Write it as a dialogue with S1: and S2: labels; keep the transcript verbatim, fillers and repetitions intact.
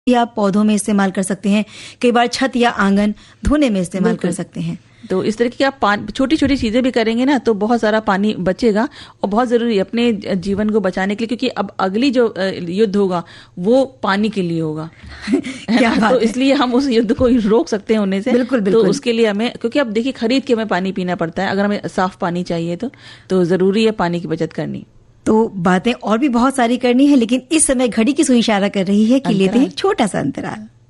S1: या पौधों में इस्तेमाल कर सकते हैं, कई बार छत या आंगन धोने में इस्तेमाल कर सकते हैं।
S2: तो इस तरह की आप छोटी छोटी चीजें भी करेंगे ना तो बहुत सारा पानी बचेगा और बहुत जरूरी है अपने जीवन को बचाने के लिए, क्योंकि अब अगली जो युद्ध होगा वो पानी के लिए होगा। क्या बात तो है? इसलिए हम उस युद्ध को रोक सकते हैं होने से।
S1: बिल्कुल, बिल्कुल।
S2: तो उसके लिए हमें, क्योंकि अब देखिए खरीद के हमें पानी पीना पड़ता है, अगर हमें साफ पानी चाहिए तो तो जरूरी है पानी की बचत करनी।
S1: तो बातें और भी बहुत सारी करनी है, लेकिन इस समय घड़ी की सुई इशारा कर रही है कि लेते हैं छोटा सा अंतराल।